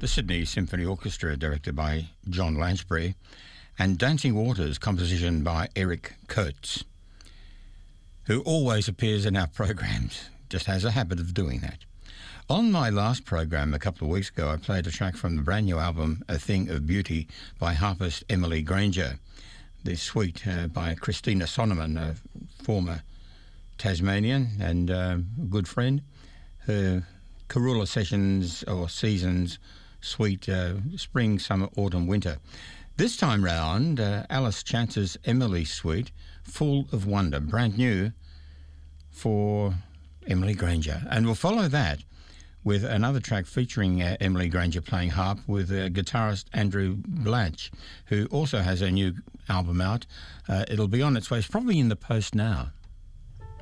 the Sydney Symphony Orchestra, directed by John Lansbury, and Dancing Waters, composition by Eric Coates, who always appears in our programs, just has a habit of doing that. On my last program a couple of weeks ago, I played a track from the brand new album A Thing of Beauty by harpist Emily Granger. The suite by Christina Sonneman, a former Tasmanian and a good friend. Her Karula Sessions or Seasons suite, spring, summer, autumn, winter. This time round, Alice Chance's Emily suite, Full of Wonder, brand new for Emily Granger. And we'll follow that with another track featuring Emily Granger playing harp with guitarist Andrew Blanche, who also has a new album out. It'll be on its way. It's probably in the post now.